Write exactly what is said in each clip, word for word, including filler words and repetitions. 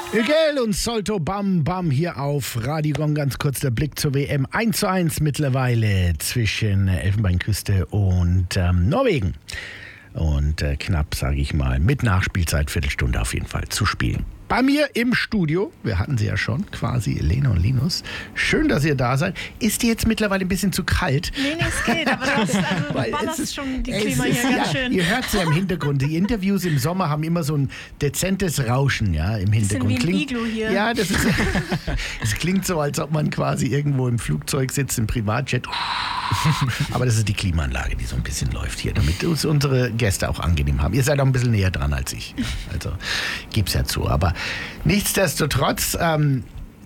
Hügel und Solto Bam Bam hier auf Radio Gong. Ganz kurz der Blick zur W M. eins zu eins mittlerweile zwischen Elfenbeinküste und ähm, Norwegen. Und äh, knapp, sage ich mal, mit Nachspielzeit, Viertelstunde auf jeden Fall zu spielen. Bei mir im Studio, wir hatten sie ja schon, quasi Elena und Linus. Schön, dass ihr da seid. Ist dir jetzt mittlerweile ein bisschen zu kalt? Nee, nee, es geht, aber du, hast, also, du ballerst schon die Klima ist, hier ja, ganz schön. Ihr hört es ja im Hintergrund. Die Interviews im Sommer haben immer so ein dezentes Rauschen, ja, im Hintergrund. Bisschen wie ein Iglu hier. Ja, das ist. Es klingt so, als ob man quasi irgendwo im Flugzeug sitzt, im Privatjet. Aber das ist die Klimaanlage, die so ein bisschen läuft hier, damit uns unsere Gäste auch angenehm haben. Ihr seid auch ein bisschen näher dran als ich. Also gib's ja zu. Aber nichtsdestotrotz, ähm,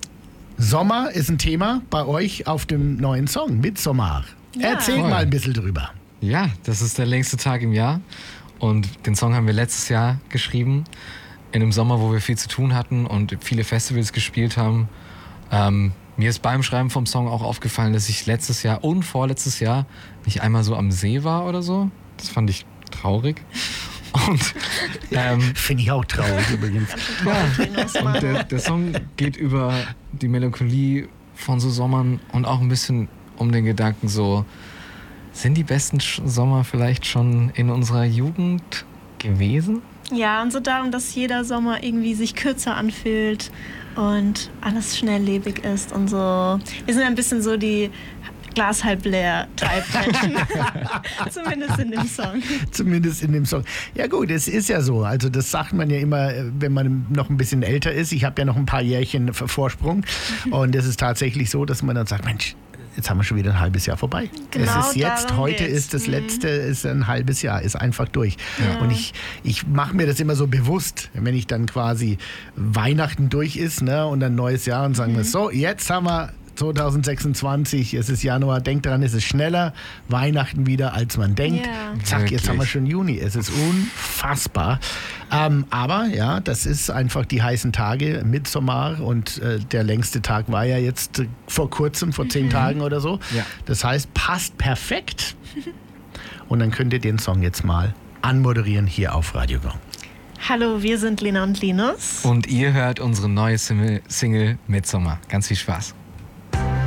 Sommer ist ein Thema bei euch auf dem neuen Song, Midsommar. Ja. Erzähl Voll. mal ein bisschen drüber. Ja, das ist der längste Tag im Jahr und den Song haben wir letztes Jahr geschrieben, in einem Sommer, wo wir viel zu tun hatten und viele Festivals gespielt haben. Ähm, mir ist beim Schreiben vom Song auch aufgefallen, dass ich letztes Jahr und vorletztes Jahr nicht einmal so am See war oder so. Das fand ich traurig. Und ähm, Finde ich auch traurig übrigens. ja, und der, der Song geht über die Melancholie von so Sommern und auch ein bisschen um den Gedanken so, sind die besten Sch- Sommer vielleicht schon in unserer Jugend gewesen? Ja, und so darum, dass jeder Sommer irgendwie sich kürzer anfühlt und alles schnelllebig ist und so. Wir sind ein bisschen so die Glas halb leer Type-Menschen. Zumindest in dem Song. Zumindest in dem Song. Ja gut, es ist ja so. Also das sagt man ja immer, wenn man noch ein bisschen älter ist. Ich habe ja noch ein paar Jährchen Vorsprung. Und es ist tatsächlich so, dass man dann sagt, Mensch, jetzt haben wir schon wieder ein halbes Jahr vorbei. Genau, es ist jetzt, darum heute geht's. ist das Mhm. letzte, ist ein halbes Jahr, ist einfach durch. Ja. Und ich, ich mache mir das immer so bewusst, wenn ich dann quasi Weihnachten durch ist, ne, und ein neues Jahr und sagen Mhm. wir, so, jetzt haben wir zwanzig sechsundzwanzig, es ist Januar, denkt dran, es ist schneller Weihnachten wieder, als man denkt. Ja. Zack, jetzt Wirklich. haben wir schon Juni. Es ist unfassbar. Ähm, aber ja, das ist einfach die heißen Tage, Midsommar, und äh, der längste Tag war ja jetzt äh, vor kurzem, vor zehn Tagen oder so. Ja. Das heißt, passt perfekt. Und dann könnt ihr den Song jetzt mal anmoderieren hier auf Radio Gong. Hallo, wir sind Lena und Linus. Und ihr hört unsere neue Single, Single Midsommar. Ganz viel Spaß.